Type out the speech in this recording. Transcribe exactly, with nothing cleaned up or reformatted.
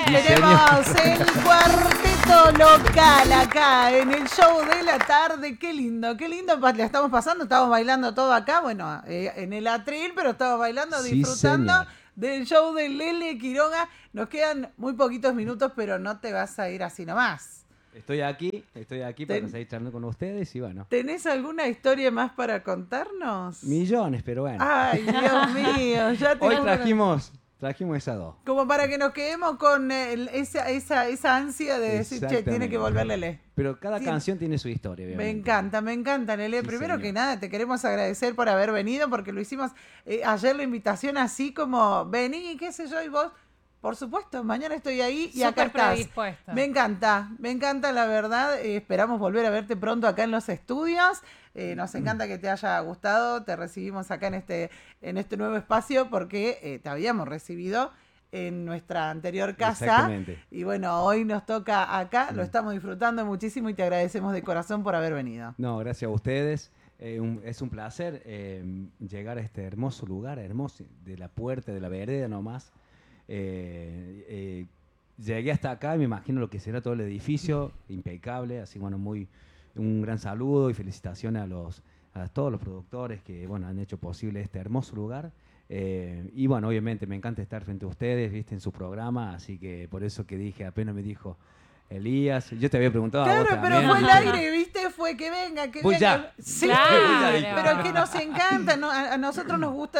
Sí, tenemos el cuarteto local acá en el show de la tarde. Qué lindo, qué lindo. La estamos pasando, estamos bailando todo acá. Bueno, eh, en el atril, pero estamos bailando, Sí, disfrutando señor. del show de Lele Quiroga. Nos quedan muy poquitos minutos, pero no te vas a ir así nomás. Estoy aquí, estoy aquí Ten, para seguir charlando con ustedes y bueno. ¿Tenés alguna historia más para contarnos? Millones, pero bueno. Ay, Dios mío. Ya te Hoy trajimos, trajimos esas dos. Como para que nos quedemos con el, esa, esa, esa ansia de decir, che, tiene que volver Lele. Pero cada sí. canción tiene su historia, obviamente. Me encanta, me encanta, Lele. Sí, Primero señor. que nada, te queremos agradecer por haber venido, porque lo hicimos eh, ayer la invitación así como, vení, qué sé yo, y vos... Por supuesto, mañana estoy ahí y Súper acá estás. Me encanta, me encanta la verdad. Eh, esperamos volver a verte pronto acá en los estudios. Eh, nos encanta que te haya gustado. Te recibimos acá en este, en este nuevo espacio porque eh, te habíamos recibido en nuestra anterior casa. Exactamente. Y bueno, hoy nos toca acá. Lo estamos disfrutando muchísimo y te agradecemos de corazón por haber venido. No, gracias a ustedes. Eh, un, es un placer eh, llegar a este hermoso lugar, hermoso, de la puerta, de la vereda nomás. Eh, eh, llegué hasta acá y me imagino lo que será todo el edificio, impecable, así bueno, muy un gran saludo y felicitaciones a los a todos los productores que bueno han hecho posible este hermoso lugar. Eh, y bueno, obviamente me encanta estar frente a ustedes, viste, en su programa, así que por eso que dije, apenas me dijo Elías, yo te había preguntado claro, a vos pero también. fue el aire, ¿viste? Fue que venga, que pues venga. Ya. Sí, claro. pero es que nos encanta, ¿no? A, a nosotros nos gusta